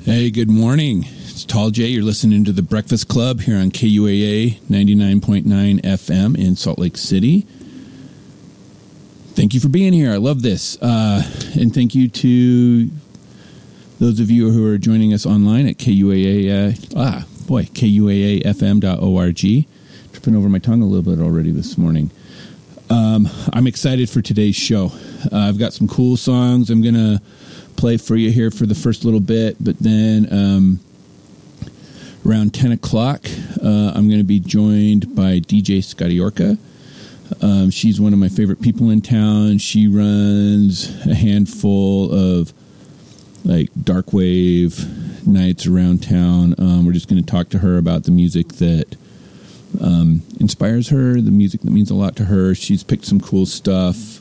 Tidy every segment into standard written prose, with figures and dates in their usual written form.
Hey, good morning. It's Tall J. You're listening to The Breakfast Club here on KUAA 99.9 FM in Salt Lake City. Thank you for being here. I love this. And thank you to those of you who are joining us online at KUAAFM.org. Tripping over my tongue a little bit already this morning. I'm excited for today's show. I've got some cool songs I'm going to play for you here for the first little bit, but then around 10 o'clock, I'm going to be joined by DJ Scotty Orca. She's one of my favorite people in town. She runs a handful of like dark wave nights around town. We're just going to talk to her about the music that inspires her, the music that means a lot to her. She's picked some cool stuff.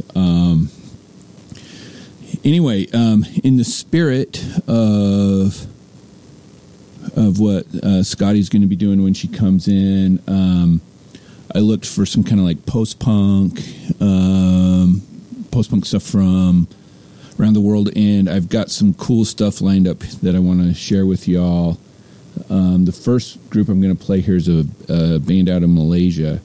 Anyway, in the spirit of what Scotty's going to be doing when she comes in, I looked for some kind of like post-punk stuff from around the world, and I've got some cool stuff lined up that I want to share with y'all. The first group I'm going to play here is a band out of Malaysia.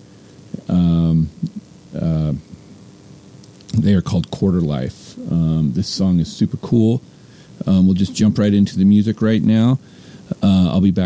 They are called Quarter Life. This song is super cool. We'll just jump right into the music right now. I'll be back